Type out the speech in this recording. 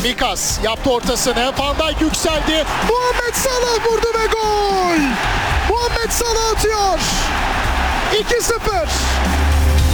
Tsimikas yaptı ortasını. Van Dijk yükseldi. Muhammed Salah vurdu ve gol. Muhammed Salah atıyor. 2-0.